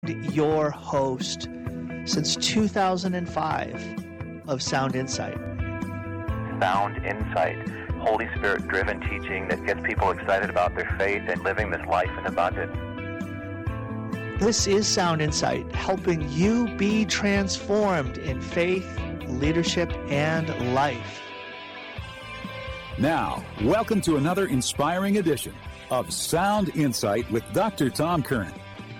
your host since 2005 of Sound Insight. Sound Insight, Holy Spirit-driven teaching that gets people excited about their faith and living this life in abundance. This is Sound Insight, helping you be transformed in faith, leadership, and life. Now, welcome to another inspiring edition of Sound Insight with Dr. Tom Curran.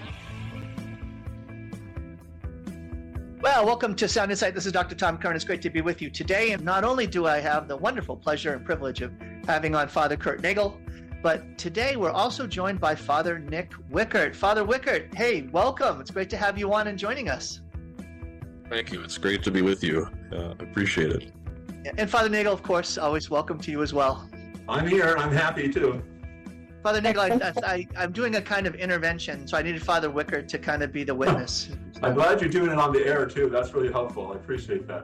Well, welcome to Sound Insight. This is Dr. Tom Curran. It's great to be with you today. And not only do I have the wonderful pleasure and privilege of having on Father Kurt Nagel, but today we're also joined by Father Nick Wickert. Father Wickert, hey, welcome. It's great to have you on and joining us. Thank you. It's great to be with you. Appreciate it. And Father Nagel, of course, always welcome to you as well. I'm here. I'm happy too. Father Nagel, I'm doing a kind of intervention, so I needed Father Wickert to kind of be the witness. I'm glad you're doing it on the air too. That's really helpful. I appreciate that.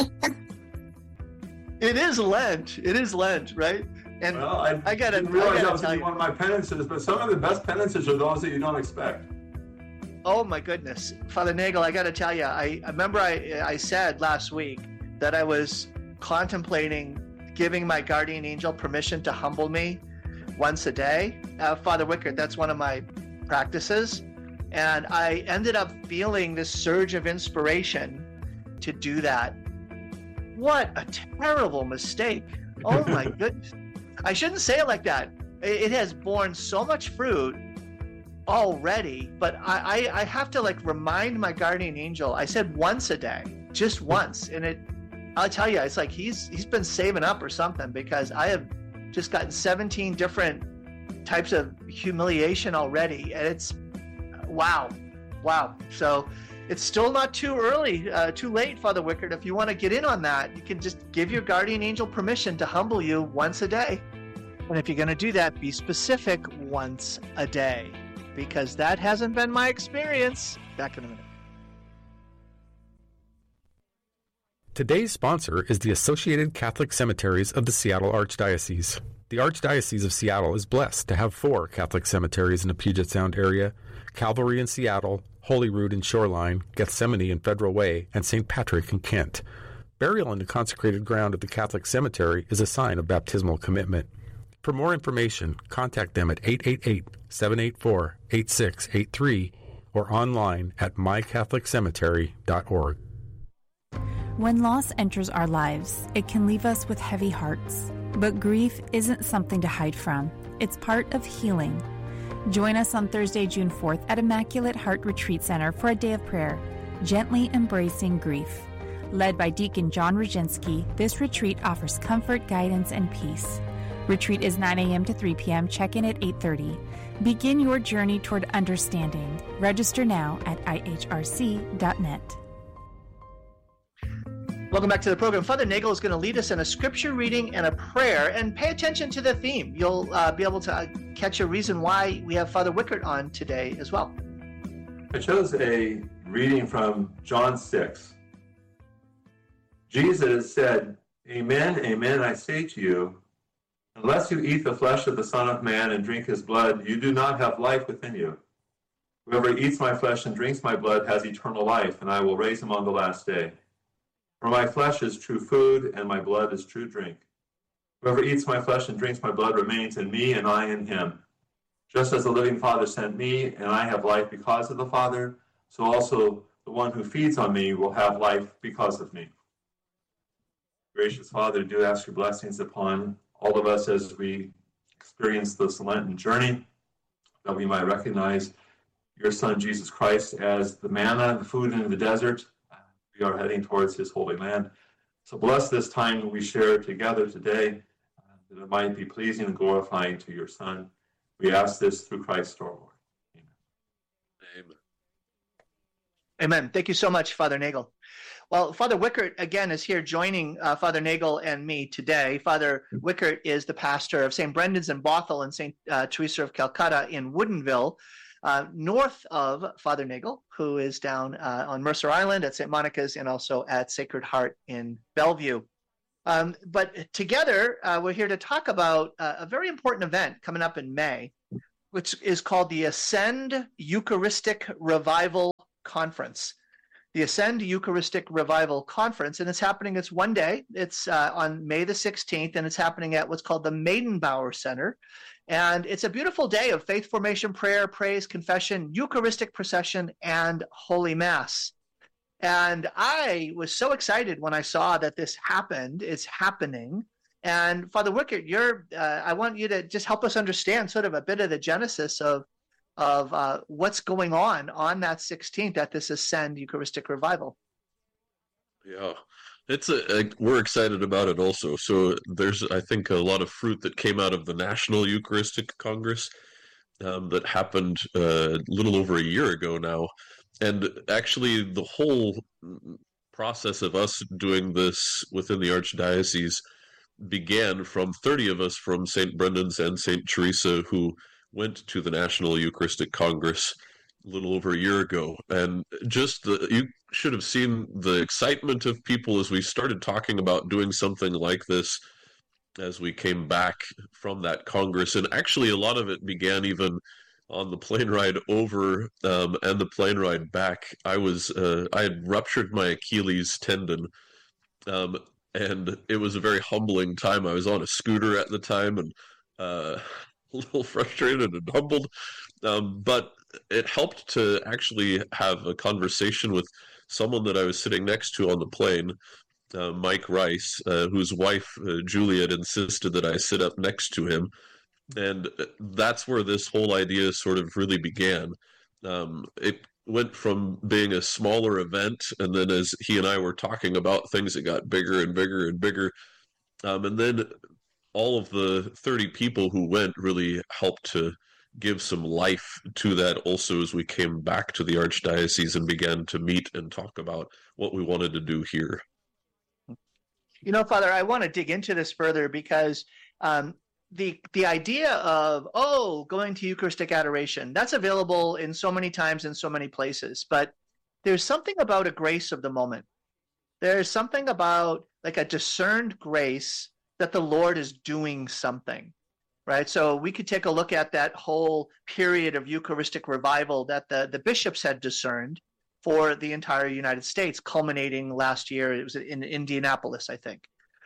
It is Lent. It is Lent, right? And well, I didn't realize that was going to be one of my penances, but some of the best penances are those that you don't expect. Oh my goodness. Father Nagel, I got to tell you, I remember I said last week that I was contemplating giving my guardian angel permission to humble me once a day. Father Wickert, that's one of my practices. And I ended up feeling this surge of inspiration to do that. What a terrible mistake. Oh my goodness. I shouldn't say it like that. It has borne so much fruit already, but I have to remind my guardian angel. I said once a day, just once. And I'll tell you, it's like he's been saving up or something, because I have just gotten 17 different types of humiliation already. And it's wow. So it's still not too early, too late, Father Wickert. If you want to get in on that, you can just give your guardian angel permission to humble you once a day. And if you're going to do that, be specific once a day, because that hasn't been my experience. Back in a minute. Today's sponsor is the Associated Catholic Cemeteries of the Seattle Archdiocese. The Archdiocese of Seattle is blessed to have 4 Catholic cemeteries in the Puget Sound area: Calvary in Seattle, Holyrood in Shoreline, Gethsemane in Federal Way, and St. Patrick in Kent. Burial in the consecrated ground of the Catholic cemetery is a sign of baptismal commitment. For more information, contact them at 888-784-8683 or online at mycatholiccemetery.org. When loss enters our lives, it can leave us with heavy hearts. But grief isn't something to hide from. It's part of healing. Join us on Thursday, June 4th at Immaculate Heart Retreat Center for a day of prayer, Gently Embracing Grief. Led by Deacon John Roginski, this retreat offers comfort, guidance, and peace. Retreat is 9 a.m. to 3 p.m. Check-in at 8:30. Begin your journey toward understanding. Register now at ihrc.net. Welcome back to the program. Father Nagel is going to lead us in a scripture reading and a prayer, and pay attention to the theme. You'll be able to catch a reason why we have Father Wickert on today as well. I chose a reading from John 6. Jesus said, "Amen, amen, I say to you, unless you eat the flesh of the Son of Man and drink his blood, you do not have life within you. Whoever eats my flesh and drinks my blood has eternal life, and I will raise him on the last day. For my flesh is true food, and my blood is true drink. Whoever eats my flesh and drinks my blood remains in me, and I in him. Just as the living Father sent me, and I have life because of the Father, so also the one who feeds on me will have life because of me." Gracious Father, do ask your blessings upon all of us as we experience this Lenten journey, that we might recognize your Son, Jesus Christ, as the manna, the food in the desert. We are heading towards his holy land. So bless this time we share together today, that it might be pleasing and glorifying to your Son. We ask this through Christ our Lord. Amen. Amen. Amen. Thank you so much, Father Nagel. Well, Father Wickert, again, is here joining Father Nagel and me today. Father Wickert is the pastor of St. Brendan's in Bothell and St. Teresa of Calcutta in Woodinville, north of Father Nagel, who is down on Mercer Island at St. Monica's and also at Sacred Heart in Bellevue. But together, we're here to talk about a very important event coming up in May. which is called the Ascend Eucharistic Revival Conference. The Ascend Eucharistic Revival Conference, and it's happening, it's one day. It's on May the 16th, and it's happening at what's called the Maidenbauer Center. And it's a beautiful day of faith formation, prayer, praise, confession, Eucharistic procession, and Holy Mass. And I was so excited when I saw that this happened. It's happening. And Father Wickert, I want you to just help us understand sort of a bit of the genesis of what's going on that 16th at this Ascend Eucharistic Revival. Yeah, we're excited about it also. So there's, I think, a lot of fruit that came out of the National Eucharistic Congress that happened a little over a year ago now. And actually, the whole process of us doing this within the Archdiocese began from 30 of us from St. Brendan's and St. Teresa who went to the National Eucharistic Congress a little over a year ago. And just you should have seen the excitement of people as we started talking about doing something like this as we came back from that Congress. And actually, a lot of it began even on the plane ride over and the plane ride back. I had ruptured my Achilles tendon, and it was a very humbling time. I was on a scooter at the time and a little frustrated and humbled, but it helped to actually have a conversation with someone that I was sitting next to on the plane, Mike Rice, whose wife, Juliet, insisted that I sit up next to him. And that's where this whole idea sort of really began. It went from being a smaller event, and then as he and I were talking about things, it got bigger and bigger and bigger. And then all of the 30 people who went really helped to give some life to that also as we came back to the Archdiocese and began to meet and talk about what we wanted to do here. You know, Father, I want to dig into this further because the idea of, going to Eucharistic adoration, that's available in so many times in so many places. But there's something about a grace of the moment. There's something about like a discerned grace that the Lord is doing something, right? So we could take a look at that whole period of Eucharistic revival that the bishops had discerned for the entire United States, culminating last year. It was in Indianapolis, I think.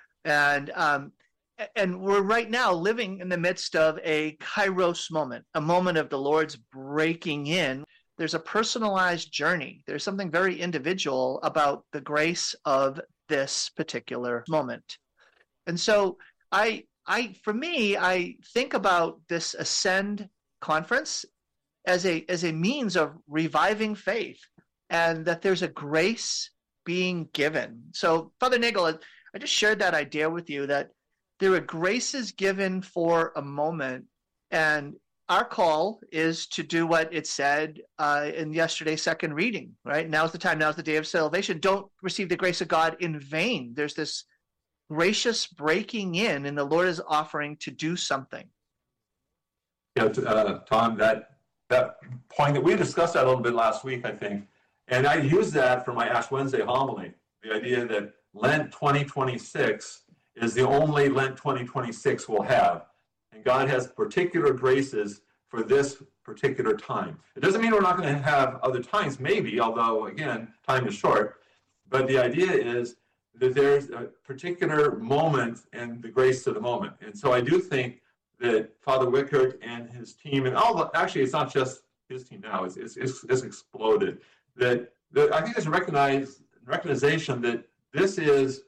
And we're right now living in the midst of a kairos moment, a moment of the Lord's breaking in. There's a personalized journey. There's something very individual about the grace of this particular moment. And so for me, I think about this Ascend conference as a means of reviving faith, and that there's a grace being given. So Father Nagel, I just shared that idea with you that there are graces given for a moment, and our call is to do what it said in yesterday's second reading, right? Now's the time, now's the day of salvation. Don't receive the grace of God in vain. There's this gracious breaking in, and the Lord is offering to do something. Yeah, Tom, that point that we discussed that a little bit last week, I think, and I used that for my Ash Wednesday homily, the idea that Lent 2026 is the only Lent 2026 we'll have. And God has particular graces for this particular time. It doesn't mean we're not going to have other times, maybe, although, again, time is short. But the idea is that there's a particular moment and the grace of the moment. And so I do think that Father Wickert and his team, and actually it's not just his team now, it's exploded, that I think there's a recognition that this is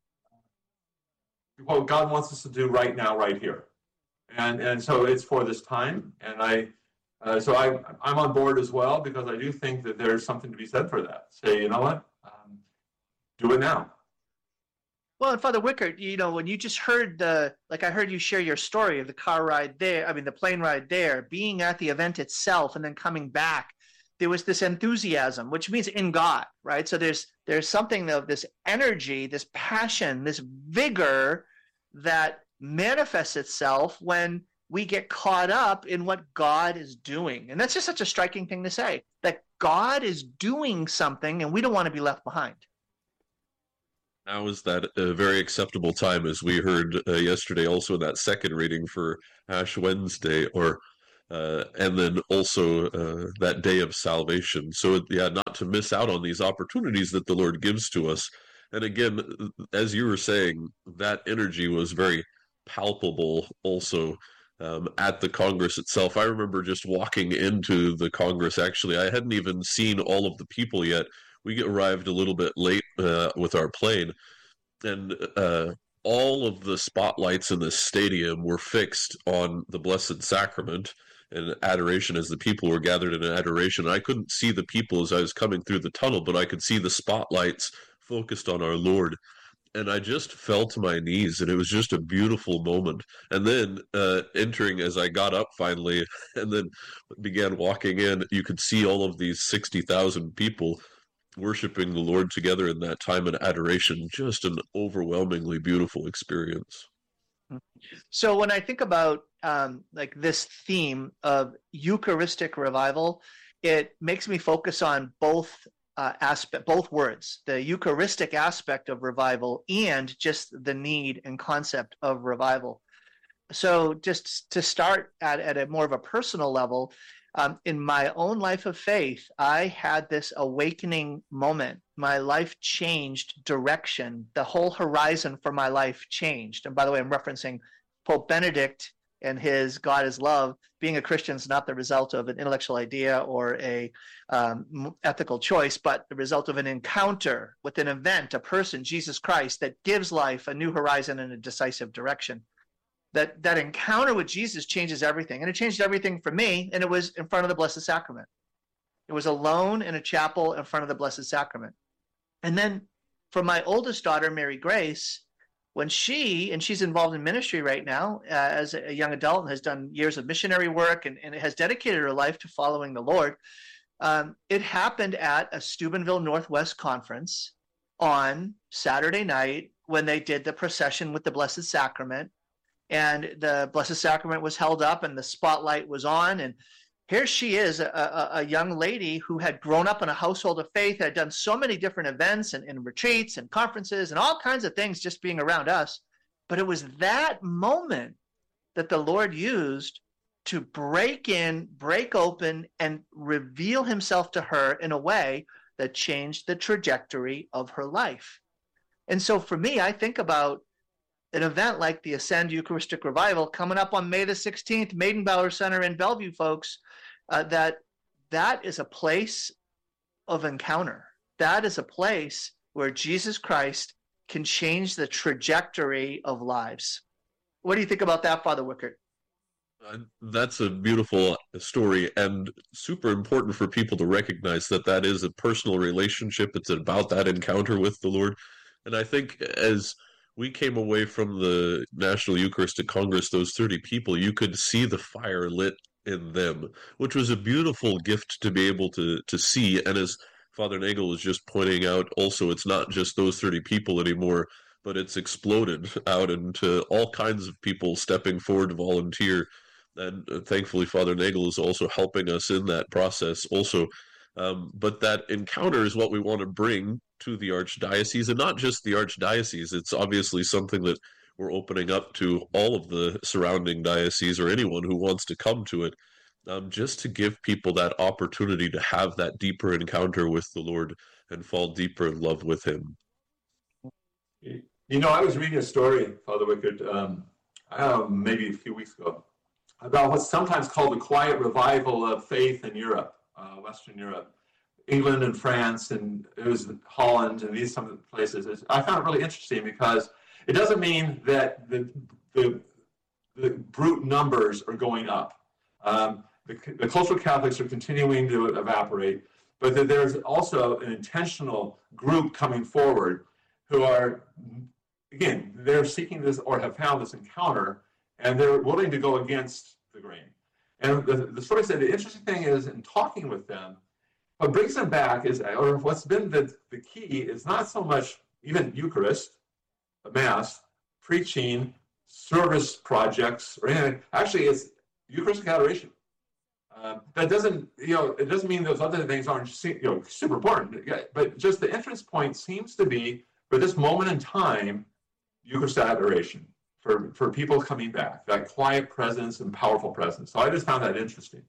what God wants us to do right now, right here. And so it's for this time. And I'm on board as well, because I do think that there's something to be said for that. Say, you know what? Do it now. Well, and Father Wickert, you know, when you just heard I heard you share your story of the car ride there, the plane ride there, being at the event itself and then coming back, there was this enthusiasm, which means in God, right? So there's something of this energy, this passion, this vigor that manifests itself when we get caught up in what God is doing. And that's just such a striking thing to say, that God is doing something and we don't want to be left behind. Now is that a very acceptable time, as we heard yesterday also in that second reading for Ash Wednesday, or and then also that day of salvation. So, yeah, not to miss out on these opportunities that the Lord gives to us. And again, as you were saying, that energy was very palpable also at the Congress itself. I remember just walking into the Congress. Actually, I hadn't even seen all of the people yet. We arrived a little bit late with our plane, and all of the spotlights in the stadium were fixed on the Blessed Sacrament and adoration as the people were gathered in adoration. I couldn't see the people as I was coming through the tunnel, but I could see the spotlights focused on our Lord. And I just fell to my knees, and it was just a beautiful moment. And then entering as I got up finally, and then began walking in, you could see all of these 60,000 people worshiping the Lord together in that time in adoration. Just an overwhelmingly beautiful experience. So when I think about like this theme of Eucharistic revival, it makes me focus on both words, the Eucharistic aspect of revival and just the need and concept of revival. So just to start at a more of a personal level, in my own life of faith, I had this awakening moment. My life changed direction. The whole horizon for my life changed. And by the way, I'm referencing Pope Benedict and his God is love. Being a Christian is not the result of an intellectual idea or a ethical choice, but the result of an encounter with an event, a person, Jesus Christ, that gives life a new horizon and a decisive direction. That encounter with Jesus changes everything. And it changed everything for me, and it was in front of the Blessed Sacrament. It was alone in a chapel in front of the Blessed Sacrament. And then for my oldest daughter, Mary Grace, when she's involved in ministry right now as a young adult and has done years of missionary work and has dedicated her life to following the Lord, it happened at a Steubenville Northwest conference on Saturday night when they did the procession with the Blessed Sacrament. And the Blessed Sacrament was held up and the spotlight was on. And here she is, a young lady who had grown up in a household of faith, had done so many different events and retreats and conferences and all kinds of things just being around us. But it was that moment that the Lord used to break open, and reveal himself to her in a way that changed the trajectory of her life. And so for me, I think about an event like the Ascend Eucharistic Revival coming up on May the 16th, Maidenbauer Center in Bellevue, folks, that is a place of encounter. That is a place where Jesus Christ can change the trajectory of lives. What do you think about that, Father Wickert? That's a beautiful story, and super important for people to recognize that is a personal relationship. It's about that encounter with the Lord. And I think as we came away from the National Eucharistic Congress, those 30 people, you could see the fire lit in them, which was a beautiful gift to be able to see. And as Father Nagel was just pointing out, also, it's not just those 30 people anymore, but it's exploded out into all kinds of people stepping forward to volunteer. And thankfully, Father Nagel is also helping us in that process also. But that encounter is what we want to bring to the Archdiocese, and not just the Archdiocese. It's obviously something that we're opening up to all of the surrounding dioceses or anyone who wants to come to it, just to give people that opportunity to have that deeper encounter with the Lord and fall deeper in love with him. You know, I was reading a story, Father Wickert, maybe a few weeks ago, about what's sometimes called the quiet revival of faith in Europe, Western Europe. England and France, and it was Holland, and some of the places. I found it really interesting because it doesn't mean that the brute numbers are going up. The cultural Catholics are continuing to evaporate, but that there's also an intentional group coming forward who are, again, they're seeking this or have found this encounter, and they're willing to go against the grain. And the story said the interesting thing is, in talking with them, what brings them back is, or what's been the key is not so much even Eucharist, Mass, preaching, service projects, or anything. Actually, it's Eucharistic adoration. That doesn't, it doesn't mean those other things aren't, super important. But just the entrance point seems to be, for this moment in time, Eucharistic adoration. for people coming back, that quiet presence and powerful presence. So I just found that interesting.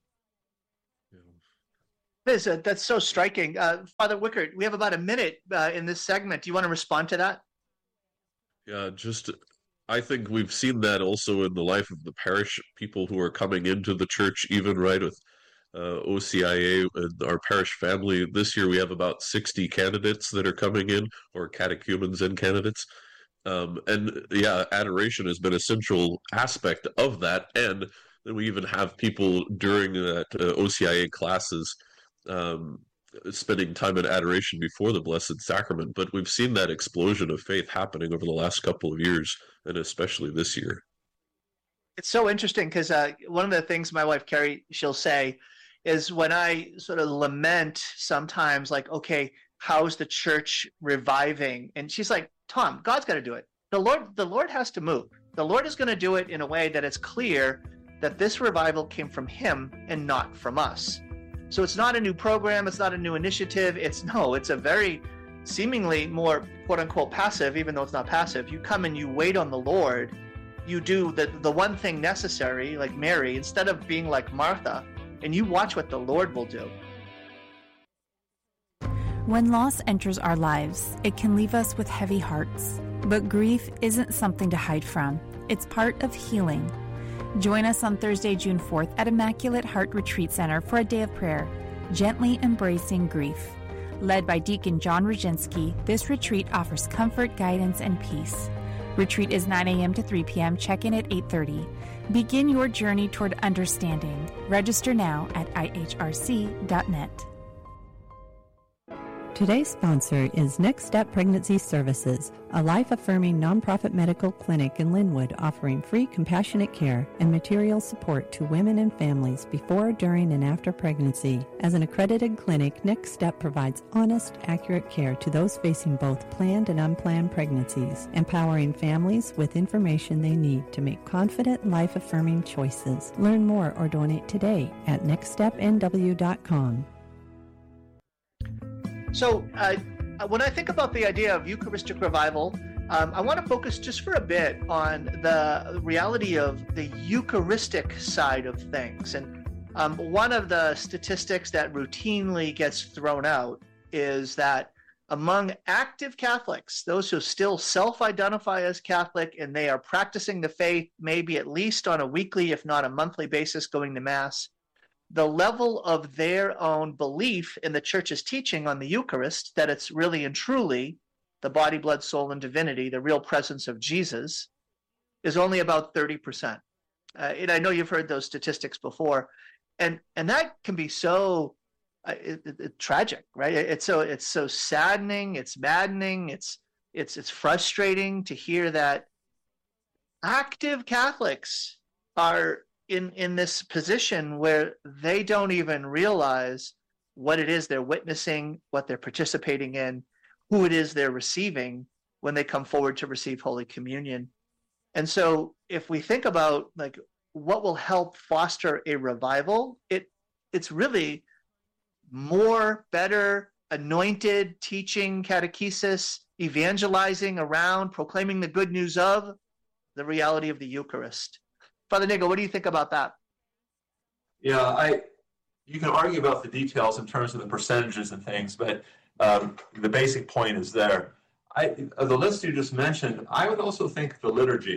That's so striking. Father Wickert, we have about a minute in this segment. Do you want to respond to that? Yeah, I think we've seen that also in the life of the parish, people who are coming into the church, even right with OCIA and our parish family. This year we have about 60 candidates that are coming in, or catechumens and candidates. And yeah, adoration has been a central aspect of that. And then we even have people during that OCIA classes spending time in adoration before the Blessed Sacrament. But we've seen that explosion of faith happening over the last couple of years, and especially this year. It's so interesting because one of the things my wife Carrie, she'll say is when I sort of lament sometimes, like, okay, how's the church reviving? And she's like, Tom, God's got to do it. The Lord has to move. The Lord is going to do it in a way that it's clear that this revival came from him and not from us. So it's not a new program. It's not a new initiative. It's a very seemingly more quote unquote passive, even though it's not passive. You come and you wait on the Lord. You do the one thing necessary, like Mary, instead of being like Martha, and you watch what the Lord will do. When loss enters our lives, it can leave us with heavy hearts. But grief isn't something to hide from. It's part of healing. Join us on Thursday, June 4th at Immaculate Heart Retreat Center for a day of prayer, Gently Embracing Grief. Led by Deacon John Roginski, this retreat offers comfort, guidance, and peace. Retreat is 9 a.m. to 3 p.m., check-in at 8:30. Begin your journey toward understanding. Register now at ihrc.net. Today's sponsor is Next Step Pregnancy Services, a life-affirming nonprofit medical clinic in Linwood offering free compassionate care and material support to women and families before, during, and after pregnancy. As an accredited clinic, Next Step provides honest, accurate care to those facing both planned and unplanned pregnancies, empowering families with information they need to make confident, life-affirming choices. Learn more or donate today at nextstepnw.com. So when I think about the idea of Eucharistic revival, I want to focus just for a bit on the reality of the Eucharistic side of things. And one of the statistics that routinely gets thrown out is that among active Catholics, those who still self-identify as Catholic and they are practicing the faith maybe at least on a weekly, if not a monthly basis, going to Mass, the level of their own belief in the Church's teaching on the Eucharist, that it's really and truly the body, blood, soul, and divinity, the real presence of Jesus, is only about 30%. And I know you've heard those statistics before, and that can be so tragic, right? It's so saddening, it's maddening, it's frustrating to hear that active Catholics are in this position where they don't even realize what it is they're witnessing, what they're participating in, who it is they're receiving when they come forward to receive Holy Communion. And so if we think about like what will help foster a revival, it's really more, better, anointed teaching, catechesis, evangelizing around, proclaiming the good news of the reality of the Eucharist. Father Nagel, what do you think about that? Yeah, you can argue about the details in terms of the percentages and things, but the basic point is there. The list you just mentioned, I would also think the liturgy.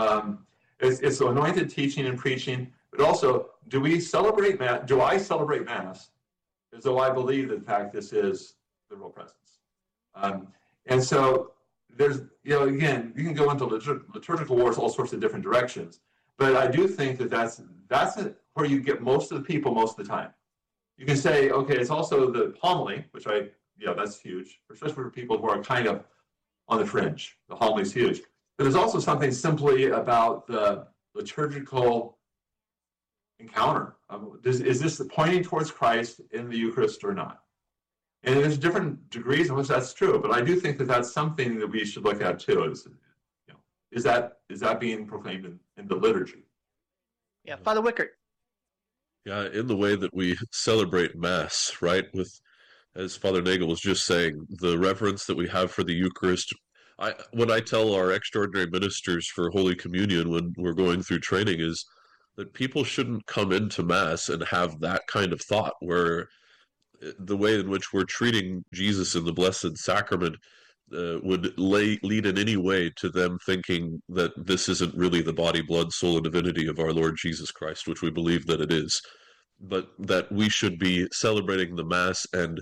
It's anointed teaching and preaching, but also, do I celebrate Mass as though I believe that, in fact, this is the real presence? And so there's, again, you can go into liturgical wars, all sorts of different directions. But I do think that that's where you get most of the people most of the time. You can say, okay, it's also the homily, which that's huge, especially for people who are kind of on the fringe. The homily is huge. But there's also something simply about the liturgical encounter. Is this pointing towards Christ in the Eucharist or not? And there's different degrees in which that's true. But I do think that that's something that we should look at too. Is that being proclaimed in the liturgy? Yeah, Father Wickert. Yeah, in the way that we celebrate Mass, right? With, as Father Nagel was just saying, the reverence that we have for the Eucharist, What I tell our extraordinary ministers for Holy Communion when we're going through training is that people shouldn't come into Mass and have that kind of thought where the way in which we're treating Jesus in the Blessed Sacrament would lead in any way to them thinking that this isn't really the body, blood, soul, and divinity of our Lord Jesus Christ, which we believe that it is, but that we should be celebrating the Mass and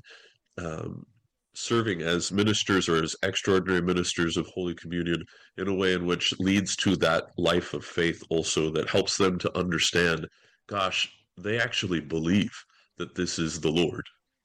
serving as ministers or as extraordinary ministers of Holy Communion in a way in which leads to that life of faith also, that helps them to understand, gosh, they actually believe that this is the Lord.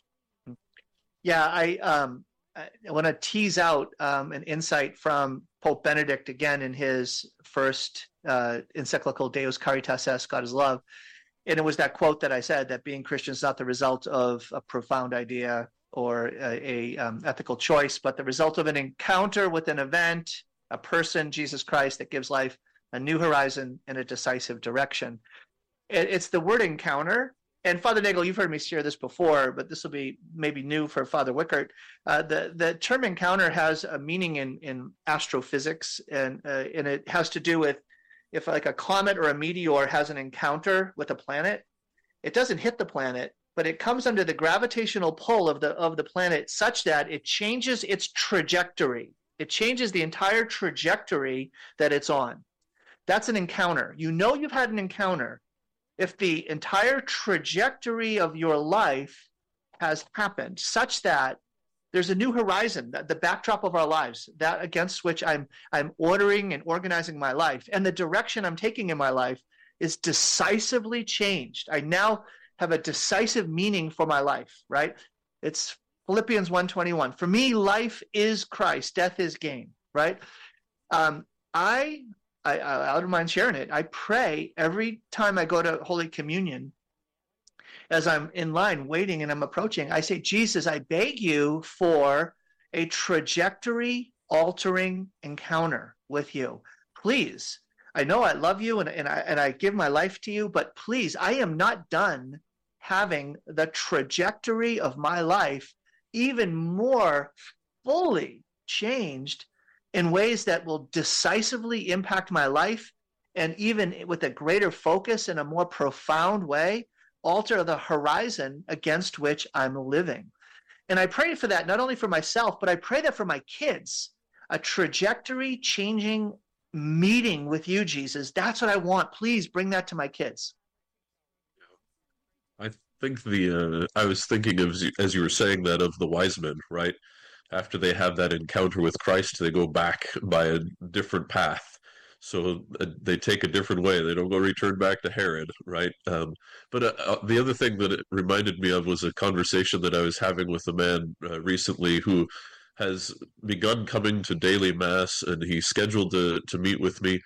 Yeah, I want to tease out an insight from Pope Benedict again in his first encyclical Deus Caritas Est, God is Love. And it was that quote that I said, that being Christian is not the result of a profound idea or a ethical choice, but the result of an encounter with an event, a person, Jesus Christ, that gives life a new horizon and a decisive direction. It's the word encounter. And Father Nagel, you've heard me share this before, but this will be maybe new for Father Wickert. The term encounter has a meaning in astrophysics, and it has to do with if like a comet or a meteor has an encounter with a planet, it doesn't hit the planet, but it comes under the gravitational pull of the planet such that it changes its trajectory. It changes the entire trajectory that it's on. That's an encounter. You know you've had an encounter if the entire trajectory of your life has happened such that there's a new horizon, the backdrop of our lives, that against which I'm ordering and organizing my life, and the direction I'm taking in my life is decisively changed. I now have a decisive meaning for my life, right? It's Philippians 1:21. For me, life is Christ, death is gain, right? I don't mind sharing it. I pray every time I go to Holy Communion, as I'm in line waiting and I'm approaching, I say, Jesus, I beg you for a trajectory altering encounter with you. Please, I know I love you and I give my life to you, but please, I am not done having the trajectory of my life even more fully changed in ways that will decisively impact my life, and even with a greater focus in a more profound way, alter the horizon against which I'm living. And I pray for that, not only for myself, but I pray that for my kids, a trajectory changing meeting with you, Jesus. That's what I want. Please bring that to my kids. I think I was thinking of, as you were saying that, of the wise men, right? After they have that encounter with Christ, they go back by a different path. So they take a different way. They don't go return back to Herod, right? But the other thing that it reminded me of was a conversation that I was having with a man recently who has begun coming to daily Mass, and he scheduled to meet with me.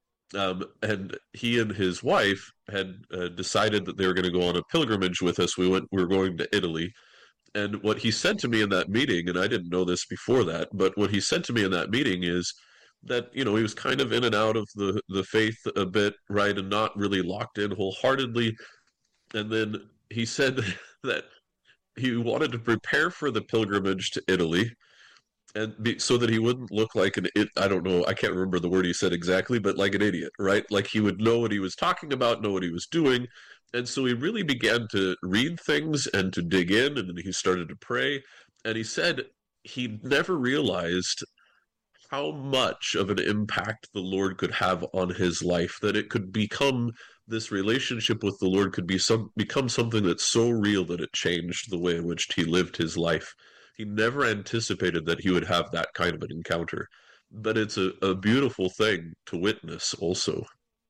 And he and his wife had decided that they were going to go on a pilgrimage with us. We were going to Italy. And what he said to me in that meeting, and I didn't know this before that, but what he said to me in that meeting is that, he was kind of in and out of the faith a bit, right, and not really locked in wholeheartedly. And then he said that he wanted to prepare for the pilgrimage to Italy, and so that he wouldn't look like I don't know, I can't remember the word he said exactly, but like an idiot, right? Like he would know what he was talking about, know what he was doing. And so he really began to read things and to dig in, and then he started to pray. And he said he never realized how much of an impact the Lord could have on his life, that it could become, this relationship with the Lord could become something that's so real that it changed the way in which he lived his life. He never anticipated that he would have that kind of an encounter. But it's a beautiful thing to witness also.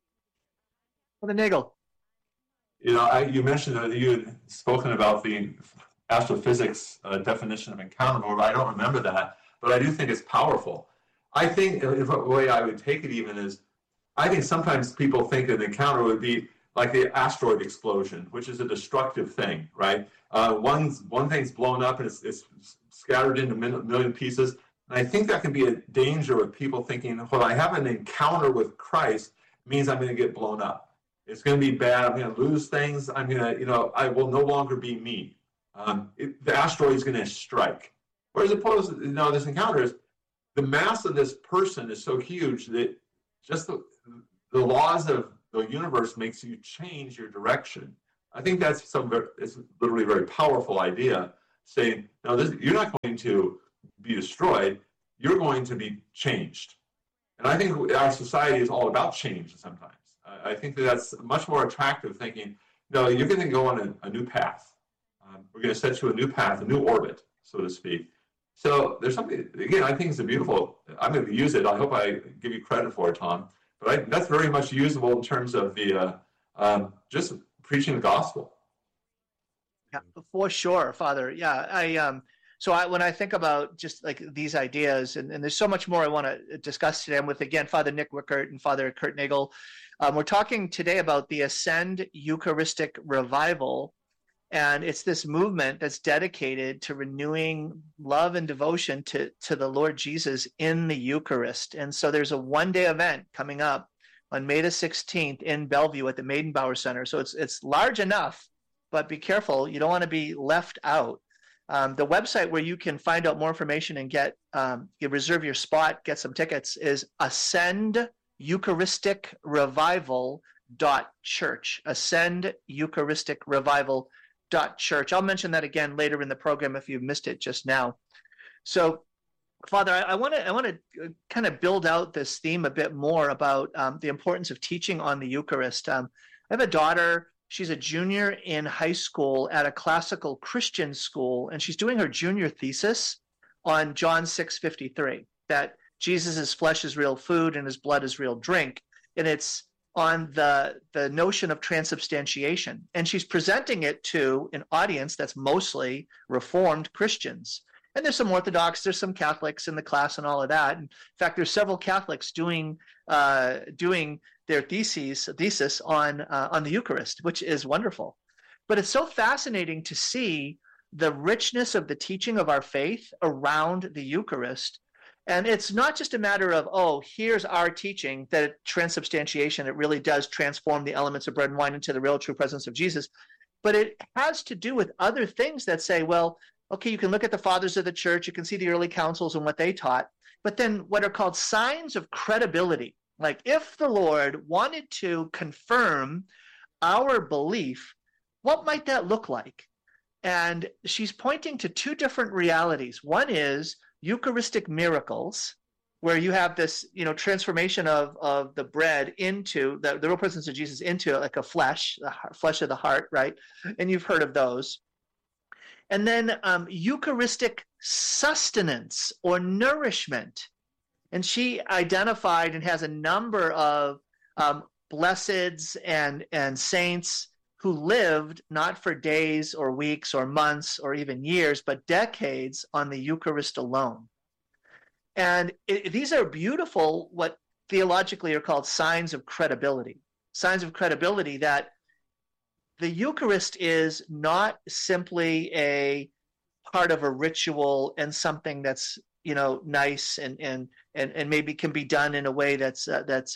Father Nagel. You mentioned that you had spoken about the astrophysics definition of encounter, but I don't remember that. But I do think it's powerful. I think the way I would take it even is, I think sometimes people think an encounter would be like the asteroid explosion, which is a destructive thing, right? One thing's blown up and it's scattered into a million pieces. And I think that can be a danger with people thinking, well, I have an encounter with Christ means I'm going to get blown up. It's going to be bad. I'm going to lose things. I'm going to, I will no longer be me. The asteroid is going to strike. Whereas opposed, this encounter is, the mass of this person is so huge that just the laws of the universe makes you change your direction. I think that's it's literally a very powerful idea, saying, no, you're not going to be destroyed, you're going to be changed. And I think our society is all about change sometimes. I think that's much more attractive thinking, no, you're going to go on a new path. We're going to set you a new path, a new orbit, so to speak. So there's something, again, I think it's a beautiful, I'm going to use it. I hope I give you credit for it, Tom. But that's very much usable in terms of the just preaching the gospel. Yeah, for sure, Father. Yeah, when I think about just like these ideas, and there's so much more I want to discuss today. I'm with, again, Father Nick Wickert and Father Kurt Nagel. We're talking today about the Ascend Eucharistic Revival, and it's this movement that's dedicated to renewing love and devotion to the Lord Jesus in the Eucharist. And so there's a one-day event coming up on May the 16th in Bellevue at the Maidenbauer Center. So it's large enough, but be careful. You don't want to be left out. The website where you can find out more information and get you reserve your spot, get some tickets, is AscendEucharisticRevival.church. AscendEucharisticRevival.church. I'll mention that again later in the program if you missed it just now. So, Father, I want to kind of build out this theme a bit more about the importance of teaching on the Eucharist. I have a daughter. She's a junior in high school at a classical Christian school, and she's doing her junior thesis on John 6:53, that Jesus' flesh is real food and his blood is real drink. And it's on the notion of transubstantiation. And she's presenting it to an audience that's mostly Reformed Christians. And there's some Orthodox, there's some Catholics in the class and all of that. In fact, there's several Catholics doing their thesis on the Eucharist, which is wonderful. But it's so fascinating to see the richness of the teaching of our faith around the Eucharist. And it's not just a matter of, oh, here's our teaching that transubstantiation, it really does transform the elements of bread and wine into the real true presence of Jesus. But it has to do with other things that say, well, okay, you can look at the fathers of the church, you can see the early councils and what they taught, but then what are called signs of credibility. Like if the Lord wanted to confirm our belief, what might that look like? And she's pointing to two different realities. One is Eucharistic miracles, where you have this, transformation of the bread into the real presence of Jesus into like a flesh, the flesh of the heart, right? And you've heard of those. And then Eucharistic sustenance or nourishment. And she identified and has a number of blesseds and saints who lived not for days or weeks or months or even years, but decades on the Eucharist alone. And these are beautiful, what theologically are called signs of credibility. Signs of credibility that the Eucharist is not simply a part of a ritual and something that's nice and maybe can be done in a way that's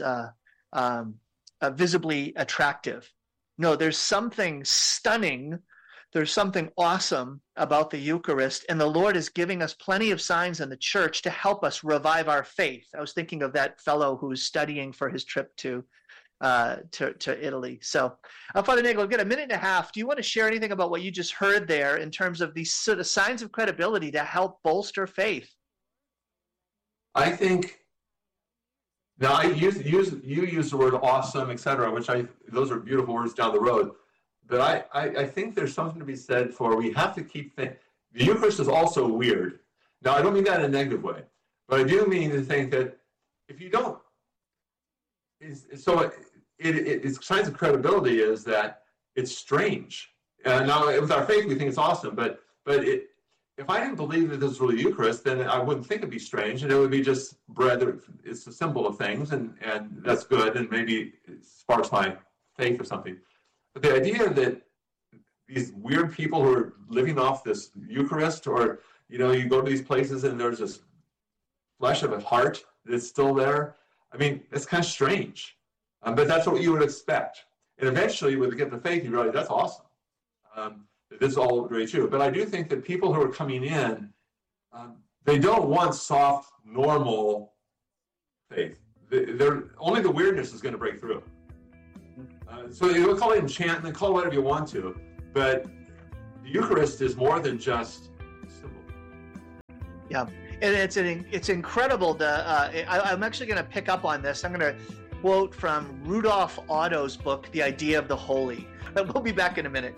visibly attractive. No, there's something stunning, there's something awesome about the Eucharist, and the Lord is giving us plenty of signs in the church to help us revive our faith. I was thinking of that fellow who was studying for his trip to Italy. So, Father Nagel, I've got a minute and a half. Do you want to share anything about what you just heard there in terms of these sort of signs of credibility to help bolster faith? I think now you use the word awesome, etc., which those are beautiful words down the road. But I think there's something to be said for we have to keep the Eucharist is also weird. Now I don't mean that in a negative way, but I do mean to think that if you don't, it's signs of credibility is that it's strange. Now with our faith we think it's awesome, but if I didn't believe that this was really Eucharist, then I wouldn't think it'd be strange, and it would be just bread. It's a symbol of things, and that's good, and maybe it sparks my faith or something. But the idea that these weird people who are living off this Eucharist, or you go to these places and there's this flesh of a heart that's still there. I mean, it's kind of strange, but that's what you would expect. And eventually, when you get the faith, you realize that's awesome. This is all very true. But I do think that people who are coming in, They don't want soft, normal faith. They're only the weirdness is going to break through. So you call it enchantment, call it whatever you want to, but the Eucharist is more than just a symbol. Yeah, and it's incredible. I'm actually going to pick up on this. I'm going to quote from Rudolf Otto's book, The Idea of the Holy. We'll be back in a minute.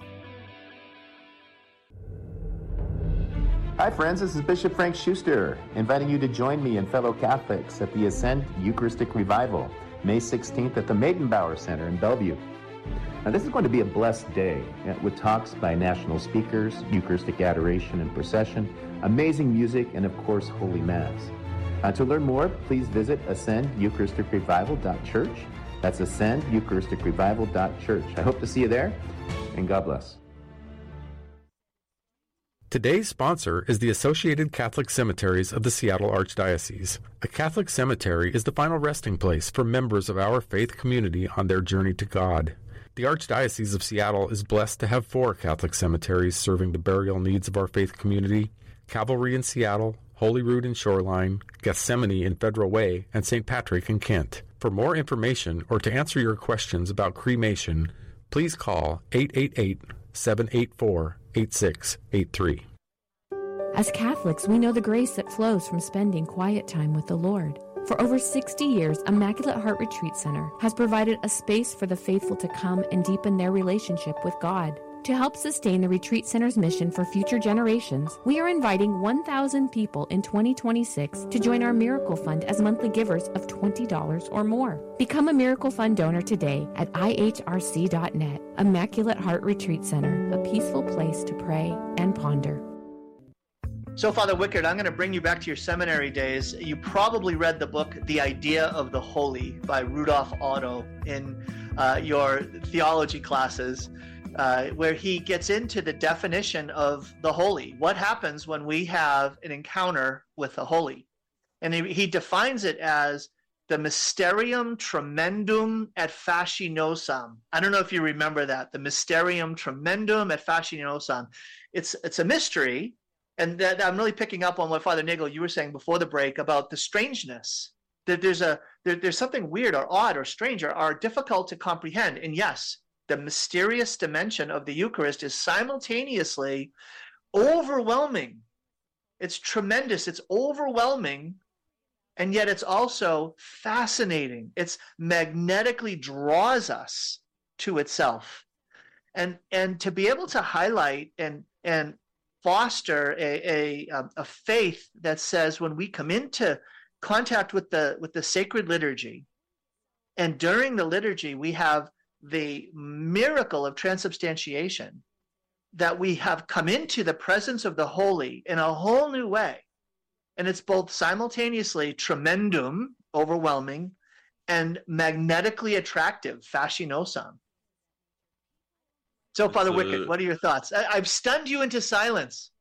Hi friends, this is Bishop Frank Schuster, inviting you to join me and fellow Catholics at the Ascend Eucharistic Revival, May 16th at the Maidenbauer Center in Bellevue. Now this is going to be a blessed day with talks by national speakers, Eucharistic adoration and procession, amazing music, and of course, Holy Mass. To learn more, please visit ascendyeucharisticrevival.church. That's ascendyeucharisticrevival.church. I hope to see you there, and God bless. Today's sponsor is the Associated Catholic Cemeteries of the Seattle Archdiocese. A Catholic cemetery is the final resting place for members of our faith community on their journey to God. The Archdiocese of Seattle is blessed to have 4 Catholic cemeteries serving the burial needs of our faith community: Calvary in Seattle, Holyrood in Shoreline, Gethsemane in Federal Way, and St. Patrick in Kent. For more information or to answer your questions about cremation, please call 888-784-8683. As Catholics, we know the grace that flows from spending quiet time with the Lord. For over 60 years, Immaculate Heart Retreat Center has provided a space for the faithful to come and deepen their relationship with God. To help sustain the Retreat Center's mission for future generations, we are inviting 1,000 people in 2026 to join our Miracle Fund as monthly givers of $20 or more. Become a Miracle Fund donor today at ihrc.net. Immaculate Heart Retreat Center, a peaceful place to pray and ponder. So, Father Wickard, I'm going to bring you back to your seminary days. You probably read the book, The Idea of the Holy by Rudolf Otto in your theology classes. Where he gets into the definition of the holy. What happens when we have an encounter with the holy? And he defines it as the mysterium tremendum et fascinosum. I don't know if you remember that, the mysterium tremendum et fascinosum. It's a mystery, and that I'm really picking up on what Father Nagel, you were saying before the break about the strangeness. That there's something weird or odd or strange or difficult to comprehend. And yes, the mysterious dimension of the Eucharist is simultaneously overwhelming. It's tremendous. It's overwhelming. And yet it's also fascinating. It's magnetically draws us to itself. And to be able to highlight and foster a faith that says when we come into contact with the sacred liturgy, and during the liturgy we have the miracle of transubstantiation, that we have come into the presence of the holy in a whole new way. And it's both simultaneously tremendum, overwhelming, and magnetically attractive, fascinosum. So, Father Wickard, what are your thoughts? I've stunned you into silence.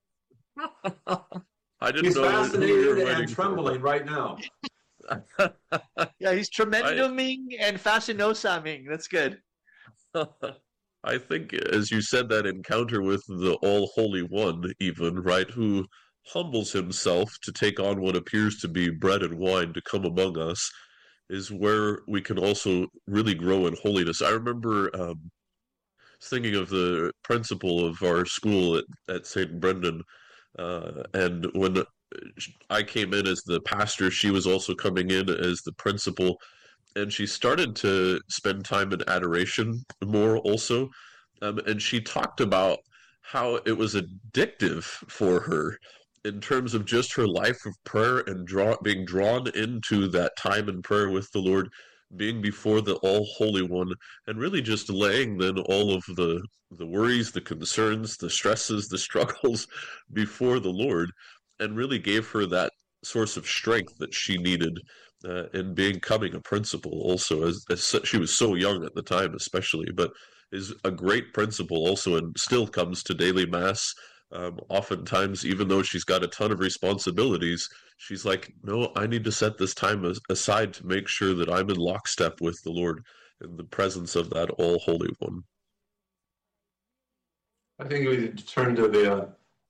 I didn't He's know fascinated and trembling right now. Yeah, he's tremenduming and fascinosuming. That's good. I think, as you said, that encounter with the All-Holy One, even, right, who humbles himself to take on what appears to be bread and wine to come among us, is where we can also really grow in holiness. I remember thinking of the principal of our school at St. Brendan, and when I came in as the pastor, she was also coming in as the principal, and she started to spend time in adoration more also, and she talked about how it was addictive for her in terms of just her life of prayer and being drawn into that time in prayer with the Lord, being before the All-Holy One, and really just laying then all of the worries, the concerns, the stresses, the struggles before the Lord, and really gave her that source of strength that she needed in becoming a principal also, as she was so young at the time especially, but is a great principal also, and still comes to daily Mass. Oftentimes, even though she's got a ton of responsibilities, she's like, no, I need to set this time aside to make sure that I'm in lockstep with the Lord in the presence of that All-Holy One. I think we turn to the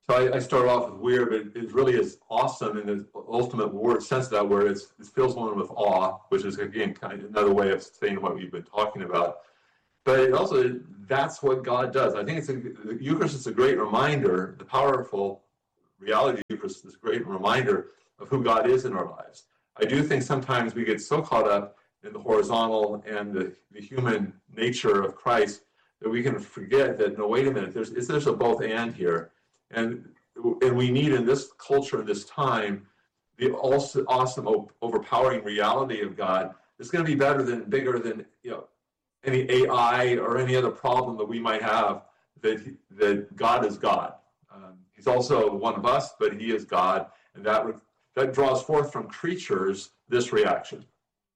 So I started off with weird, but it really is awesome in the ultimate word sense of that word. It fills one with awe, which is, again, kind of another way of saying what we've been talking about. But it also, that's what God does. I think the Eucharist is a great reminder, the powerful reality of the Eucharist is a great reminder of who God is in our lives. I do think sometimes we get so caught up in the horizontal and the human nature of Christ that we can forget that, no, wait a minute, there's a both and here. And we need in this culture, in this time, the also awesome, overpowering reality of God. It's going to be bigger than any AI or any other problem that we might have. That God is God. He's also one of us, but He is God, and that draws forth from creatures this reaction.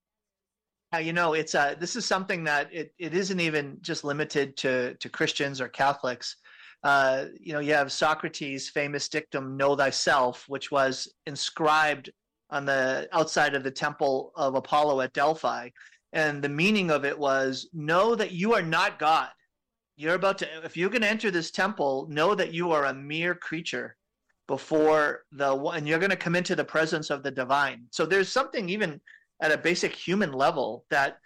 It's this is something that it isn't even just limited to Christians or Catholics. You have Socrates' famous dictum, "Know thyself," which was inscribed on the outside of the temple of Apollo at Delphi. And the meaning of it was, know that you are not God. If you're going to enter this temple, know that you are a mere creature and you're going to come into the presence of the divine. So there's something even at a basic human level that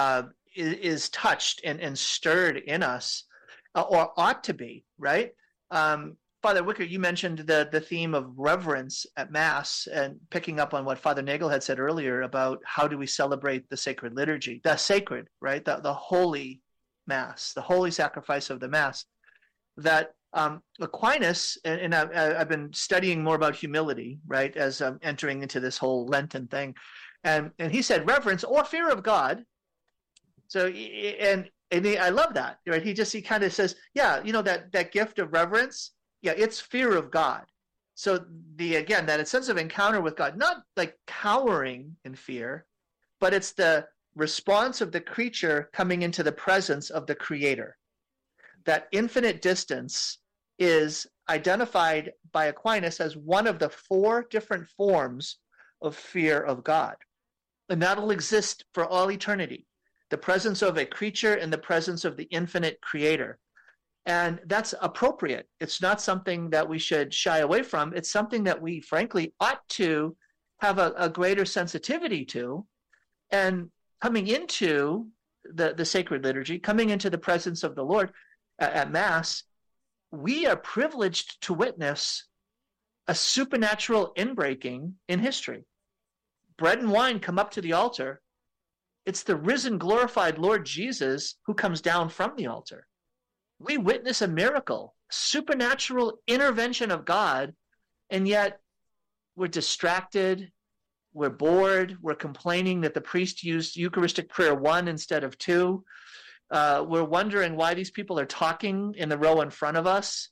is touched and stirred in us, or ought to be, right? Father Wicker, you mentioned the theme of reverence at Mass, and picking up on what Father Nagel had said earlier about how do we celebrate the sacred liturgy, the sacred, right? The holy Mass, the holy sacrifice of the Mass. That Aquinas, and I've been studying more about humility, right, as I'm entering into this whole Lenten thing, and he said reverence or fear of God. So and I love that, right? He kind of says, that gift of reverence, it's fear of God. So that sense of encounter with God, not like cowering in fear, but it's the response of the creature coming into the presence of the Creator. That infinite distance is identified by Aquinas as one of the 4 different forms of fear of God. And that'll exist for all eternity. The presence of a creature in the presence of the infinite Creator. And that's appropriate. It's not something that we should shy away from. It's something that we, frankly, ought to have a greater sensitivity to. And coming into the sacred liturgy, coming into the presence of the Lord at Mass, we are privileged to witness a supernatural inbreaking in history. Bread and wine come up to the altar. It's the risen, glorified Lord Jesus who comes down from the altar. We witness a miracle, supernatural intervention of God, and yet we're distracted, we're bored, we're complaining that the priest used Eucharistic prayer 1 instead of 2. We're wondering why these people are talking in the row in front of us,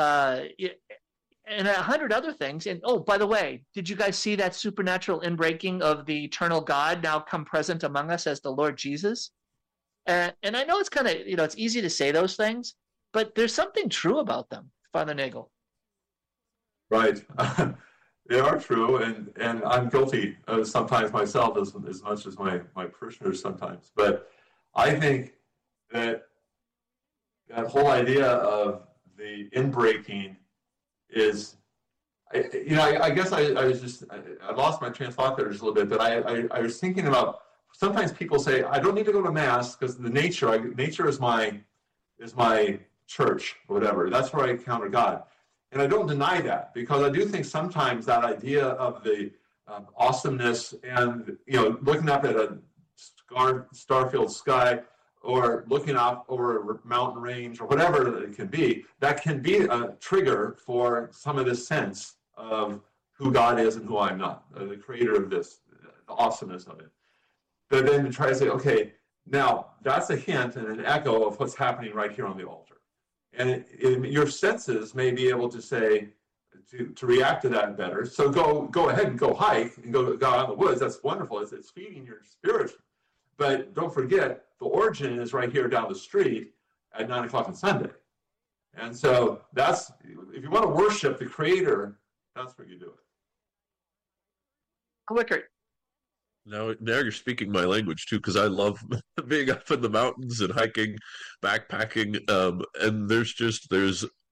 and 100 other things. And by the way, did you guys see that supernatural inbreaking of the eternal God now come present among us as the Lord Jesus? And I know it's kind of, it's easy to say those things, but there's something true about them, Father Nagel. Right. They are true, and I'm guilty sometimes myself as much as my parishioners sometimes. But I think that whole idea of the inbreaking is, I guess I lost my train of thought there just a little bit, but I was thinking about, sometimes people say, I don't need to go to Mass because the nature is my church, or whatever. That's where I encounter God. And I don't deny that, because I do think sometimes that idea of the awesomeness and, looking up at a star-filled sky, or looking up over a mountain range, or whatever it can be, that can be a trigger for some of this sense of who God is and who I'm not, the creator of this, the awesomeness of it. But then to try to say, okay, now that's a hint and an echo of what's happening right here on the altar. And your senses may be able to say, to react to that better. So go ahead and go hike and go out in the woods. That's wonderful. It's feeding your spirit. But don't forget, the origin is right here down the street at 9 o'clock on Sunday. And so that's, if you want to worship the Creator, that's where you do it. Wicker. Now you're speaking my language too, because I love being up in the mountains and hiking, backpacking, and there's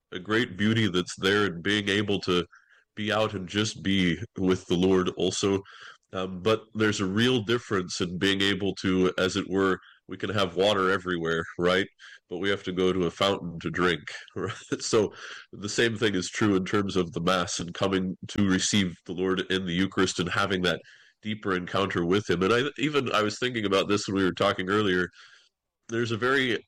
a great beauty that's there in being able to be out and just be with the Lord also. But there's a real difference in being able to, as it were, we can have water everywhere, right? But we have to go to a fountain to drink. Right? So the same thing is true in terms of the Mass and coming to receive the Lord in the Eucharist and having that deeper encounter with him. And I was thinking about this when we were talking earlier. There's a very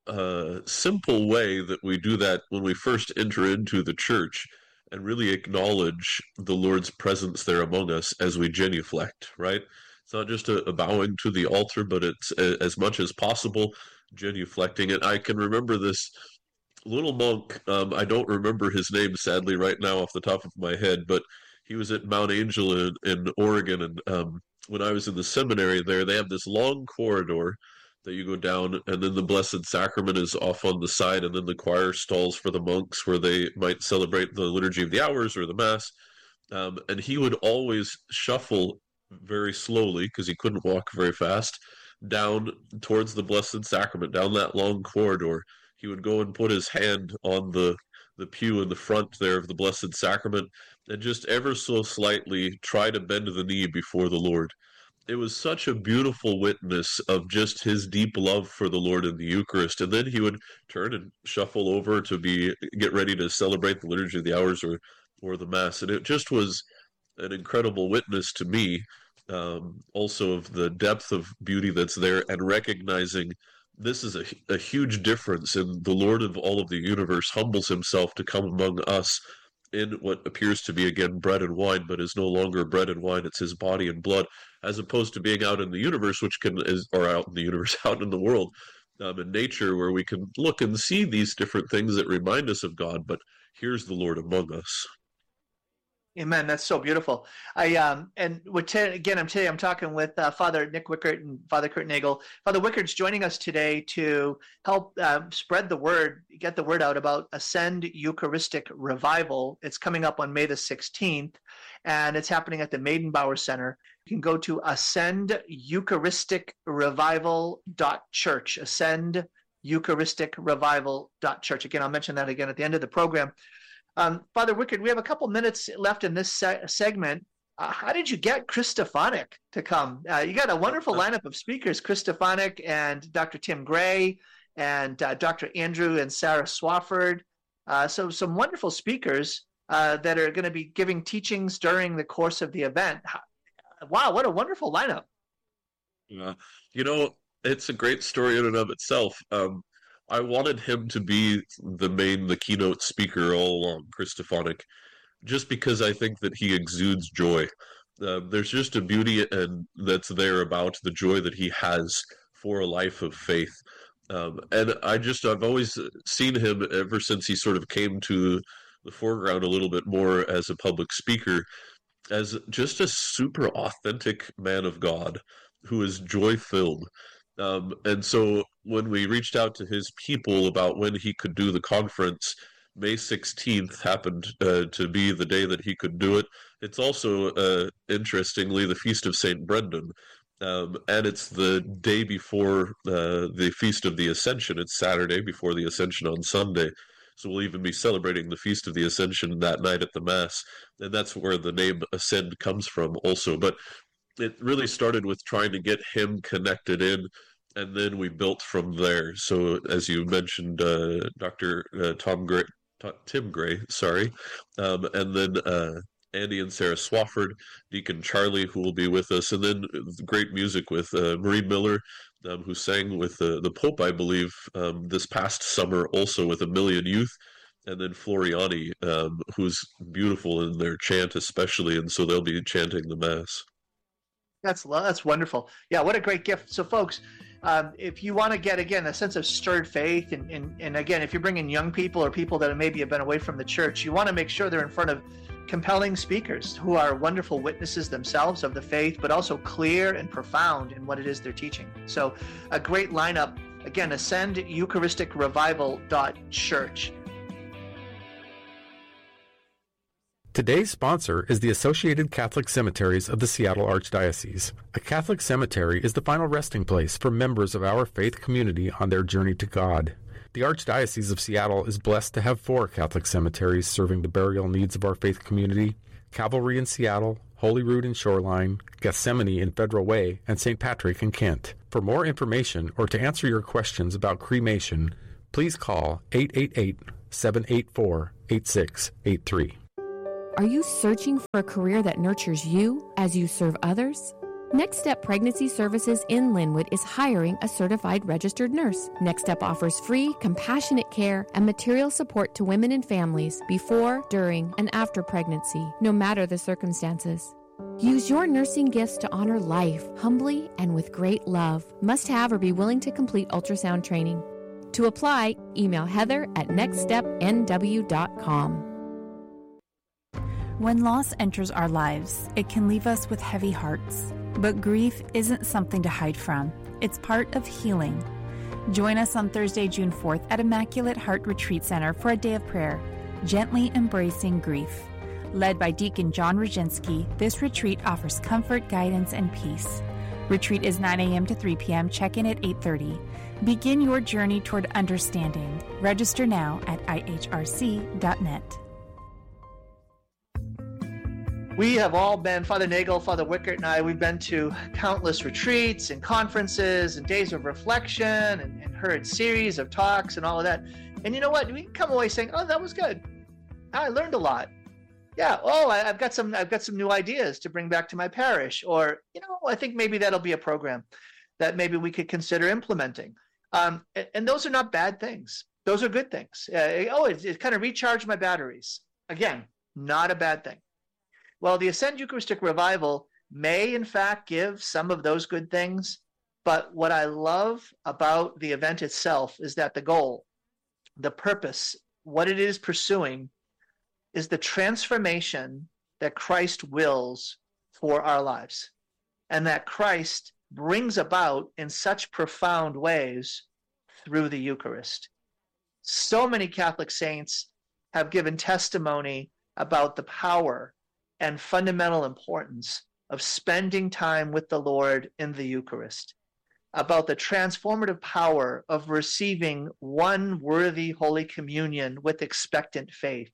simple way that we do that when we first enter into the church and really acknowledge the Lord's presence there among us as we genuflect, right? It's not just a bowing to the altar, but it's as much as possible genuflecting. And I can remember this little monk, I don't remember his name, sadly, right now off the top of my head, but he was at Mount Angel in Oregon, and when I was in the seminary there, they have this long corridor that you go down, and then the Blessed Sacrament is off on the side, and then the choir stalls for the monks where they might celebrate the Liturgy of the Hours or the Mass. And he would always shuffle very slowly, because he couldn't walk very fast, down towards the Blessed Sacrament, down that long corridor. He would go and put his hand on the pew in the front there of the Blessed Sacrament, and just ever so slightly try to bend the knee before the Lord. It was such a beautiful witness of just his deep love for the Lord in the Eucharist. And then he would turn and shuffle over to get ready to celebrate the Liturgy of the Hours or the Mass. And it just was an incredible witness to me, also of the depth of beauty that's there, and recognizing this is a huge difference. And the Lord of all of the universe humbles himself to come among us in what appears to be, again, bread and wine, but is no longer bread and wine. It's his body and blood, as opposed to being out in the universe, out in the world, in nature, where we can look and see these different things that remind us of God, but here's the Lord among us. Amen. That's so beautiful. I'm talking with Father Nick Wickert and Father Kurt Nagel. Father Wickert's joining us today to help spread the word, get the word out about Ascend Eucharistic Revival. It's coming up on May the 16th, and it's happening at the Maidenbauer Center. You can go to ascendyeucharisticrevival.church, ascendyeucharisticrevival.church. Again, I'll mention that again at the end of the program. Father Wickert, we have a couple minutes left in this segment. How did you get Chris Stefanick to come? You got a wonderful lineup of speakers, Chris Stefanick and Dr. Tim Gray and Dr. Andrew and Sarah Swafford. So some wonderful speakers that are going to be giving teachings during the course of the event. Wow, what a wonderful lineup. It's a great story in and of itself. I wanted him to be the keynote speaker all along, Chris Stefanick, just because I think that he exudes joy. There's just a beauty that's there about the joy that he has for a life of faith. And I've always seen him ever since he sort of came to the foreground a little bit more as a public speaker, as just a super authentic man of God who is joy-filled. And so when we reached out to his people about when he could do the conference, May 16th happened to be the day that he could do it. It's also, interestingly, the Feast of St. Brendan, and it's the day before the Feast of the Ascension. It's Saturday before the Ascension on Sunday. So we'll even be celebrating the Feast of the Ascension that night at the Mass, and that's where the name Ascend comes from also. But it really started with trying to get him connected in, and then we built from there. So as you mentioned, Dr. Tim Gray, and then Andy and Sarah Swafford, Deacon Charlie, who will be with us, and then great music with Marie Miller, who sang with the Pope, I believe, this past summer, also with A Million Youth, and then Floriani, who's beautiful in their chant especially, and so they'll be chanting the Mass. That's wonderful. Yeah, what a great gift. So folks, if you want to get, again, a sense of stirred faith, and again, if you're bringing young people or people that maybe have been away from the church, you want to make sure they're in front of compelling speakers who are wonderful witnesses themselves of the faith, but also clear and profound in what it is they're teaching. So a great lineup. Again, ascendyeucharisticrevival.church. Today's sponsor is the Associated Catholic Cemeteries of the Seattle Archdiocese. A Catholic cemetery is the final resting place for members of our faith community on their journey to God. The Archdiocese of Seattle is blessed to have 4 Catholic cemeteries serving the burial needs of our faith community: Calvary in Seattle, Holyrood in Shoreline, Gethsemane in Federal Way, and St. Patrick in Kent. For more information or to answer your questions about cremation, please call 888-784-8683. Are you searching for a career that nurtures you as you serve others? Next Step Pregnancy Services in Linwood is hiring a certified registered nurse. Next Step offers free, compassionate care and material support to women and families before, during, and after pregnancy, no matter the circumstances. Use your nursing gifts to honor life humbly and with great love. Must have or be willing to complete ultrasound training. To apply, email heather@nextstepnw.com. When loss enters our lives, it can leave us with heavy hearts. But grief isn't something to hide from. It's part of healing. Join us on Thursday, June 4th at Immaculate Heart Retreat Center for a day of prayer, gently embracing grief. Led by Deacon John Roginski, this retreat offers comfort, guidance, and peace. Retreat is 9 a.m. to 3 p.m., check-in at 8:30. Begin your journey toward understanding. Register now at ihrc.net. We have all been, Father Nagel, Father Wickert, and I, we've been to countless retreats and conferences and days of reflection and heard series of talks and all of that. And you know what? We can come away saying, oh, that was good. I learned a lot. Yeah. Oh, I've got some new ideas to bring back to my parish. Or, I think maybe that'll be a program that maybe we could consider implementing. And those are not bad things. Those are good things. It kind of recharged my batteries. Again, not a bad thing. Well, the Ascend Eucharistic Revival may, in fact, give some of those good things. But what I love about the event itself is that the goal, the purpose, what it is pursuing is the transformation that Christ wills for our lives, and that Christ brings about in such profound ways through the Eucharist. So many Catholic saints have given testimony about the power and fundamental importance of spending time with the Lord in the Eucharist, about the transformative power of receiving one worthy Holy Communion with expectant faith.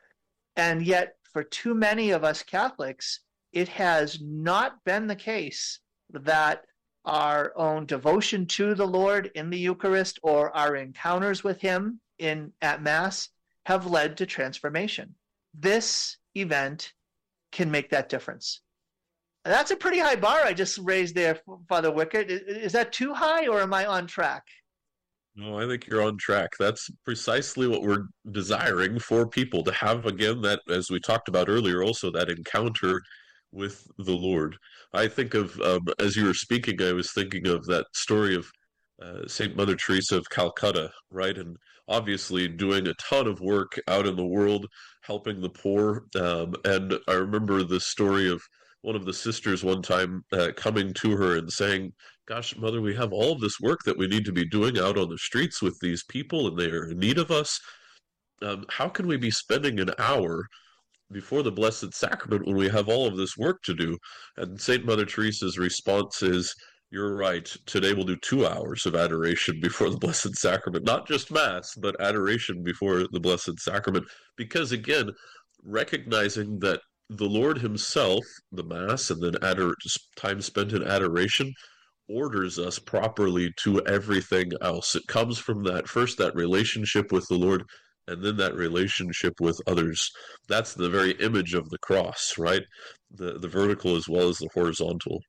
And yet, for too many of us Catholics, it has not been the case that our own devotion to the Lord in the Eucharist or our encounters with Him at Mass have led to transformation. This event can make that difference. That's a pretty high bar I just raised there, Father Wickert. Is that too high, or am I on track? No, I think you're on track. That's precisely what we're desiring for people to have, again, that, as we talked about earlier, also that encounter with the Lord. I think of, as you were speaking, I was thinking of that story of St. Mother Teresa of Calcutta, right? And obviously doing a ton of work out in the world, helping the poor. And I remember the story of one of the sisters one time coming to her and saying, gosh, Mother, we have all of this work that we need to be doing out on the streets with these people, and they are in need of us. How can we be spending an hour before the Blessed Sacrament when we have all of this work to do? And St. Mother Teresa's response is, you're right, today we'll do 2 hours of adoration before the Blessed Sacrament, not just Mass, but adoration before the Blessed Sacrament. Because again, recognizing that the Lord Himself, the Mass, and then time spent in adoration, orders us properly to everything else. It comes from that relationship with the Lord, and then that relationship with others. That's the very image of the cross, right? The vertical as well as the horizontal.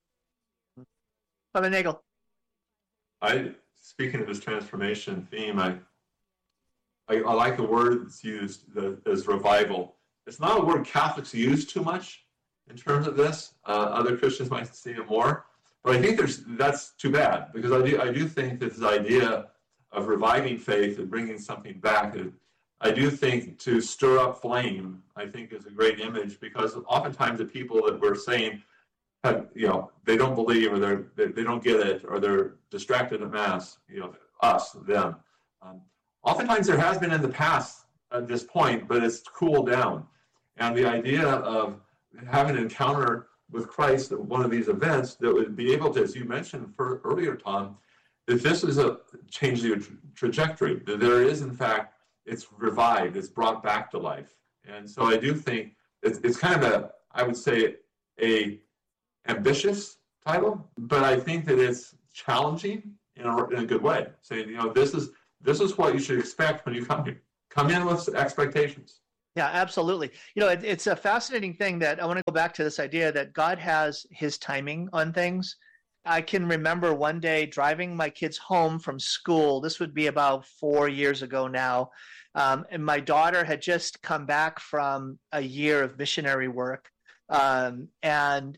Father Nagel. Speaking of this transformation theme, I like the word that's used as revival. It's not a word Catholics use too much in terms of this. Other Christians might see it more. But I think that's too bad, because I do think that this idea of reviving faith and bringing something back, I do think to stir up flame, I think is a great image, because oftentimes the people that we're saying, they don't believe, or they don't get it, or they're distracted at Mass, them. Oftentimes there has been in the past at this point, but it's cooled down. And the idea of having an encounter with Christ at one of these events that would be able to, as you mentioned earlier, Tom, that this is a change the trajectory. That there is, in fact, it's revived, it's brought back to life. And so I do think it's kind of I would say, a ambitious title, but I think that it's challenging in a good way. Saying, this is what you should expect when you come here. Come in with expectations. Yeah, absolutely. It's a fascinating thing that I want to go back to this idea that God has his timing on things. I can remember one day driving my kids home from school. This would be about 4 years ago now. And my daughter had just come back from a year of missionary work. And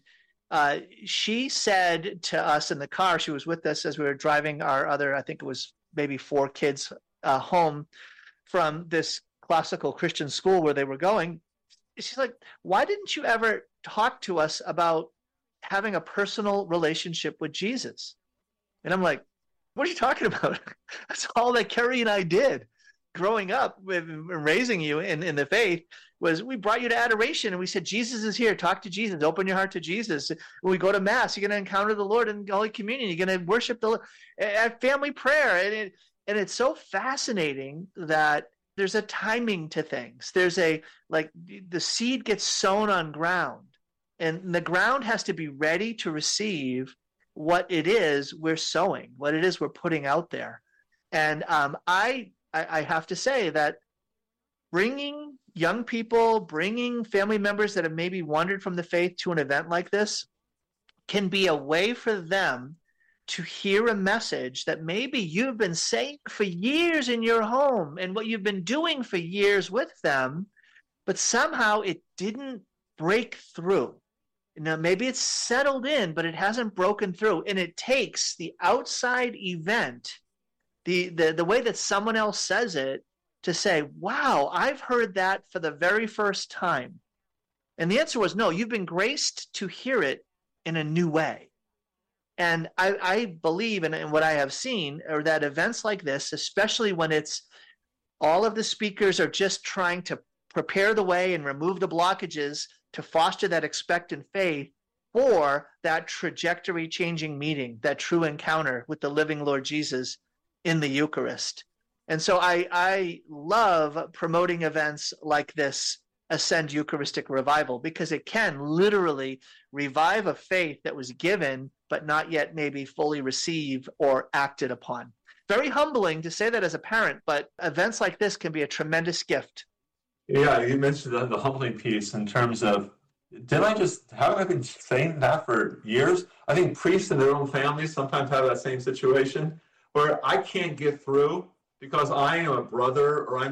she said to us in the car, she was with us as we were driving our other, I think it was maybe 4 kids home from this classical Christian school where they were going. She's like, why didn't you ever talk to us about having a personal relationship with Jesus? And I'm like, what are you talking about? That's all that Carrie and I did growing up with raising you in the faith. Was we brought you to adoration and we said, Jesus is here. Talk to Jesus. Open your heart to Jesus. When we go to Mass, you're going to encounter the Lord in Holy Communion. You're going to worship the Lord at family prayer. And it's so fascinating that there's a timing to things. There's the seed gets sown on ground, and the ground has to be ready to receive what it is we're sowing, what it is we're putting out there. And I have to say that bringing young people, bringing family members that have maybe wandered from the faith to an event like this can be a way for them to hear a message that maybe you've been saying for years in your home and what you've been doing for years with them, but somehow it didn't break through. Now, maybe it's settled in, but it hasn't broken through. And it takes the outside event, the way that someone else says it, to say, wow, I've heard that for the very first time. And the answer was no, you've been graced to hear it in a new way. And I believe, and what I have seen, are that events like this, especially when it's all of the speakers are just trying to prepare the way and remove the blockages to foster that expectant faith for that trajectory changing meeting, that true encounter with the living Lord Jesus in the Eucharist. And so I love promoting events like this Ascend Eucharistic Revival, because it can literally revive a faith that was given but not yet maybe fully received or acted upon. Very humbling to say that as a parent, but events like this can be a tremendous gift. Yeah, you mentioned the humbling piece in terms of, haven't I been saying that for years? I think priests in their own families sometimes have that same situation where I can't get through because I am a brother, or I'm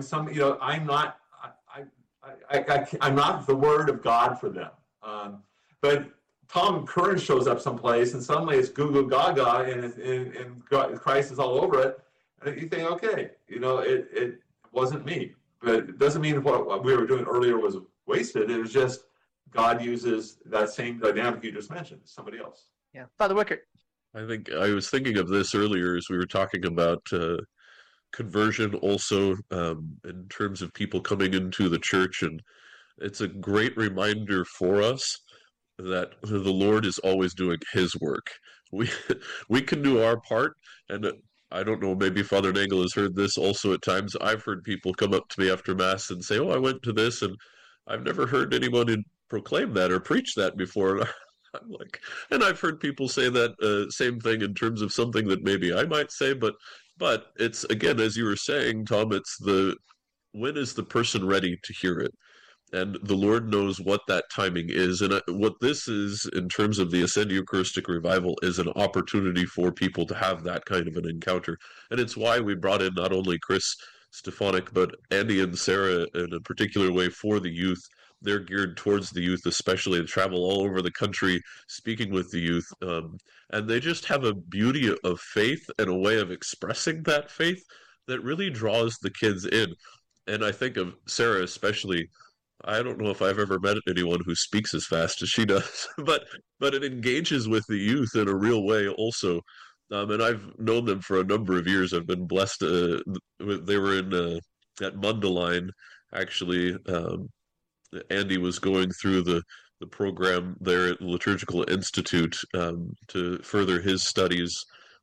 I'm not the word of God for them. But Tom Curran shows up someplace, and suddenly it's goo goo gaga, and Christ is all over it. And you think, okay, it wasn't me, but it doesn't mean what we were doing earlier was wasted. It was just God uses that same dynamic you just mentioned, somebody else. Yeah, Father Wickert. I think I was thinking of this earlier as we were talking about conversion also in terms of people coming into the church, and it's a great reminder for us that the Lord is always doing his work. We can do our part, and I don't know, maybe Father Nagel has heard this also at times. I've heard people come up to me after Mass and say, I went to this, and I've never heard anyone proclaim that or preach that before. I'm like, and I've heard people say that same thing in terms of something that maybe I might say, but it's, again, as you were saying, Tom, it's when is the person ready to hear it? And the Lord knows what that timing is. And what this is, in terms of the Ascend Eucharistic Revival, is an opportunity for people to have that kind of an encounter. And it's why we brought in not only Chris Stefanik, but Andy and Sarah in a particular way for the youth. They're geared towards the youth, especially, and travel all over the country speaking with the youth. And they just have a beauty of faith and a way of expressing that faith that really draws the kids in. And I think of Sarah especially. I don't know if I've ever met anyone who speaks as fast as she does, but it engages with the youth in a real way also. And I've known them for a number of years. I've been blessed. They were at Mundelein, actually. Andy was going through the program there at the Liturgical Institute to further his studies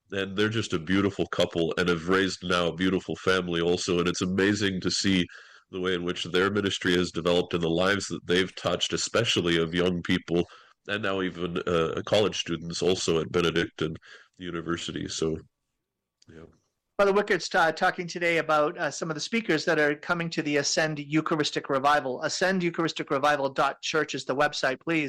and they're just a beautiful couple and have raised now a beautiful family also. And it's amazing to see the way in which their ministry has developed and the lives that they've touched, especially of young people, and now even college students also at Benedictine University. So, yeah. Father Wickert's talking today about some of the speakers that are coming to the Ascend Eucharistic Revival. AscendEucharisticRevival.church is the website. Please